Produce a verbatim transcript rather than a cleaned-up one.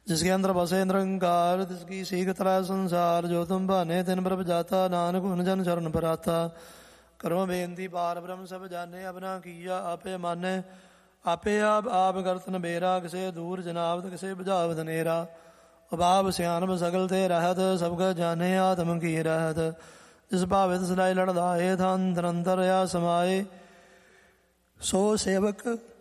जिसके अंदर बसे निरंकार तिसकी सीख त्रय संसार जो तुम भाने तिन प्रभ जाता नानक हुन जन चरण पराता। करो बेनती पार ब्रह्म सब जाने अपना किया आपे माने आपे आप आप करत नबेरा किसे दूर जनावत किसे बुझावत नेरा। अभाव सियानब सगल ते रहत सब जाने आत्म की रहत। जिस भावे तिस लाई लड़दाए था अंतर अंतर या समाए सो सेवक